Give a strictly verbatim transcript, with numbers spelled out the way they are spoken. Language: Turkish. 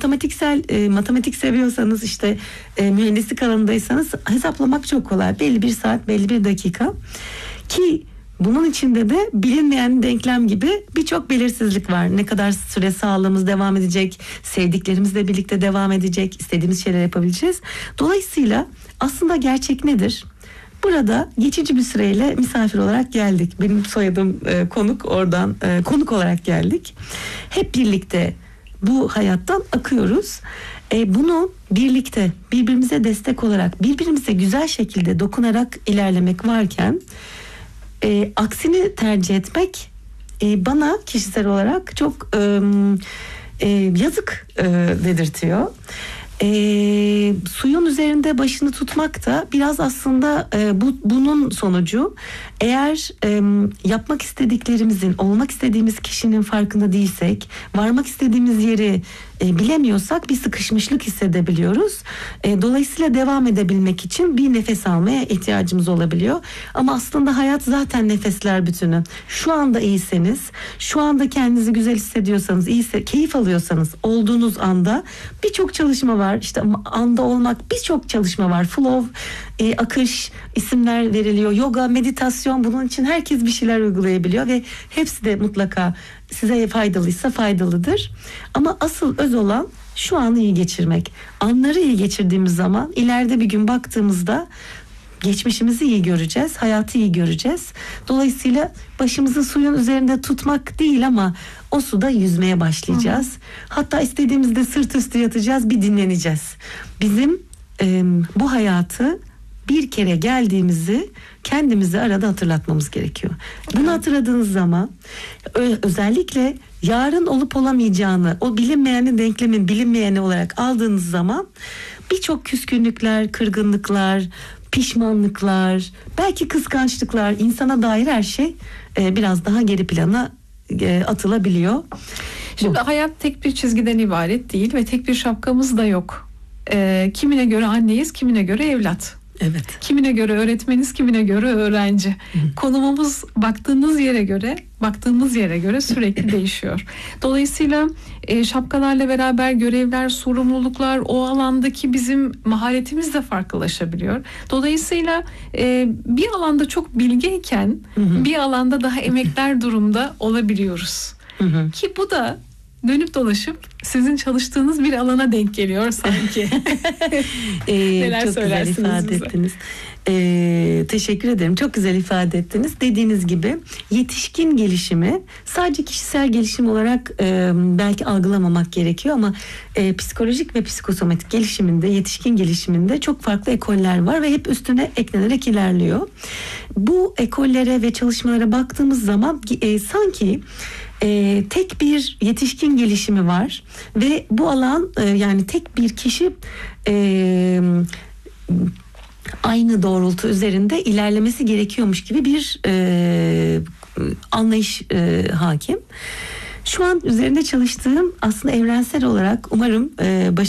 matematiksel e, matematik seviyorsanız, işte e, mühendislik alanındaysanız hesaplamak çok kolay. Belli bir saat, belli bir dakika ki bunun içinde de bilinmeyen denklem gibi birçok belirsizlik var. Ne kadar süre sağlığımız devam edecek, sevdiklerimizle birlikte devam edecek, istediğimiz şeyler yapabileceğiz. Dolayısıyla aslında gerçek nedir? Burada geçici bir süreyle misafir olarak geldik. Benim soyadım e, konuk, oradan e, konuk olarak geldik. Hep birlikte bu hayattan akıyoruz. E, bunu birlikte, birbirimize destek olarak, birbirimize güzel şekilde dokunarak ilerlemek varken e, aksini tercih etmek e, bana kişisel olarak çok e, e, yazık e, dedirtiyor. E, suyun üzerinde başını tutmak da biraz aslında e, bu bunun sonucu. Eğer e, yapmak istediklerimizin, olmak istediğimiz kişinin farkında değilsek, varmak istediğimiz yeri e, bilemiyorsak bir sıkışmışlık hissedebiliyoruz. E, dolayısıyla devam edebilmek için bir nefes almaya ihtiyacımız olabiliyor. Ama aslında hayat zaten nefesler bütünü. Şu anda iyiseniz, şu anda kendinizi güzel hissediyorsanız, iyisi, keyif alıyorsanız olduğunuz anda birçok çalışma var. İşte anda olmak, birçok çalışma var. Flow, e, akış, isimler veriliyor. Yoga, meditasyon, bunun için herkes bir şeyler uygulayabiliyor ve hepsi de mutlaka size faydalıysa faydalıdır. Ama asıl öz olan şu anı iyi geçirmek. Anları iyi geçirdiğimiz zaman ileride bir gün baktığımızda geçmişimizi iyi göreceğiz, hayatı iyi göreceğiz. Dolayısıyla başımızı suyun üzerinde tutmak değil ama o suda yüzmeye başlayacağız. Hı. Hatta istediğimizde sırt üstü yatacağız, bir dinleneceğiz. Bizim e, bu hayatı bir kere geldiğimizi kendimize arada hatırlatmamız gerekiyor. Bunu hatırladığınız zaman özellikle yarın olup olamayacağını, o bilinmeyenin denklemin bilinmeyeni olarak aldığınız zaman birçok küskünlükler, kırgınlıklar, pişmanlıklar, belki kıskançlıklar, insana dair her şey e, biraz daha geri plana e, atılabiliyor. Şimdi Bu. hayat tek bir çizgiden ibaret değil ve tek bir şapkamız da yok. E, kimine göre anneyiz, kimine göre evlat. Evet. Kimine göre öğretmeniz, kimine göre öğrenci. Hı. Konumumuz baktığınız yere göre, baktığımız yere göre sürekli değişiyor. Dolayısıyla e, şapkalarla beraber görevler, sorumluluklar, o alandaki bizim maharetimiz de farklılaşabiliyor. Dolayısıyla e, bir alanda çok bilgeyken hı hı. bir alanda daha emekler durumda olabiliyoruz. Hı hı. Ki bu da dönüp dolaşıp sizin çalıştığınız bir alana denk geliyor sanki. ee, Neler çok güzel ifade bize? ettiniz. Ee, teşekkür ederim. Çok güzel ifade ettiniz. Dediğiniz gibi yetişkin gelişimi sadece kişisel gelişim olarak e, belki algılamamak gerekiyor ama e, psikolojik ve psikosomatik gelişiminde, yetişkin gelişiminde çok farklı ekoller var ve hep üstüne eklenerek ilerliyor. Bu ekollere ve çalışmalara baktığımız zaman e, sanki Ee, tek bir yetişkin gelişimi var ve bu alan e, yani tek bir kişi e, aynı doğrultu üzerinde ilerlemesi gerekiyormuş gibi bir e, anlayış e, hakim. Şu an üzerinde çalıştığım aslında evrensel olarak umarım e, baş